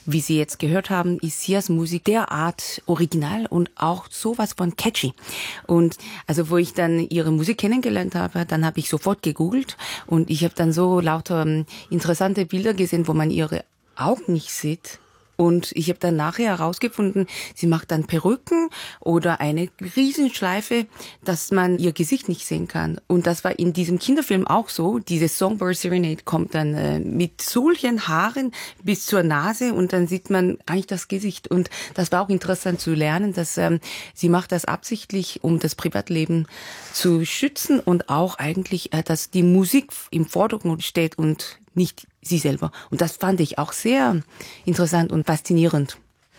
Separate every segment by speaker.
Speaker 1: wie Sie jetzt gehört haben, ist Sias Musik derart original und auch sowas von catchy. Und also wo ich dann ihre Musik kennengelernt habe, dann habe ich sofort gegoogelt und ich habe dann so lauter interessante Bilder gesehen, wo man ihre Augen nicht sieht. Und ich habe dann nachher herausgefunden, sie macht dann Perücken oder eine Riesenschleife, dass man ihr Gesicht nicht sehen kann. Und das war in diesem Kinderfilm auch so. Diese Songbird Serenade kommt dann mit solchen Haaren bis zur Nase und dann sieht man eigentlich das Gesicht. Und das war auch interessant zu lernen, dass sie macht das absichtlich, um das Privatleben zu schützen und auch eigentlich, dass die Musik im Vordergrund steht und nicht sie selber. Und das fand ich auch sehr interessant und faszinierend.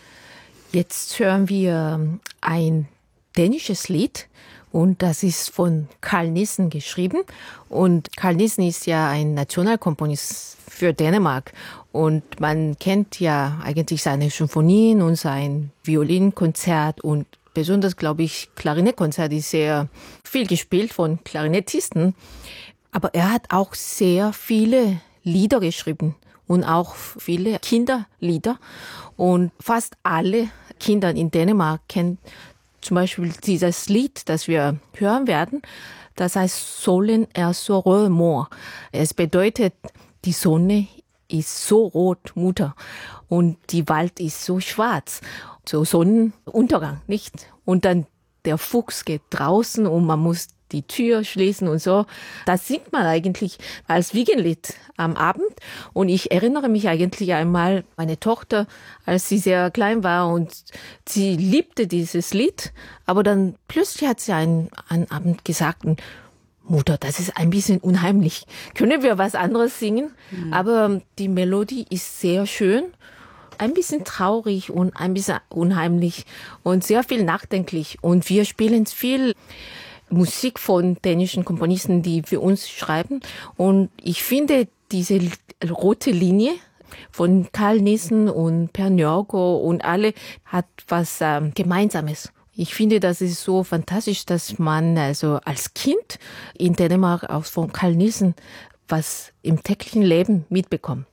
Speaker 2: Jetzt hören wir ein dänisches Lied und das ist von Carl Nielsen geschrieben. Und Carl Nielsen ist ja ein Nationalkomponist für Dänemark. Und man kennt ja eigentlich seine Symphonien und sein Violinkonzert und besonders, glaube ich, Klarinettkonzert ist sehr viel gespielt von Klarinettisten. Aber er hat auch sehr viele Lieder geschrieben und auch viele Kinderlieder. Und fast alle Kinder in Dänemark kennen zum Beispiel dieses Lied, das wir hören werden. Das heißt, Solen er så rød, Mor. Es bedeutet, die Sonne ist so rot, Mutter. Und die Wald ist so schwarz. So Sonnenuntergang, nicht? Und dann der Fuchs geht draußen und man muss die Tür schließen und so. Das singt man eigentlich als Wiegenlied am Abend. Und ich erinnere mich eigentlich einmal, meine Tochter, als sie sehr klein war und sie liebte dieses Lied. Aber dann plötzlich hat sie einen Abend gesagt, Mutter, das ist ein bisschen unheimlich. Können wir was anderes singen? Mhm. Aber die Melodie ist sehr schön. Ein bisschen traurig und ein bisschen unheimlich und sehr viel nachdenklich. Und wir spielen viel Musik von dänischen Komponisten, die für uns schreiben. Und ich finde, diese rote Linie von Carl Nielsen und Per Nørgård und alle hat was Gemeinsames. Ich finde, das ist so fantastisch, dass man also als Kind in Dänemark auch von Carl Nielsen was im täglichen Leben mitbekommt.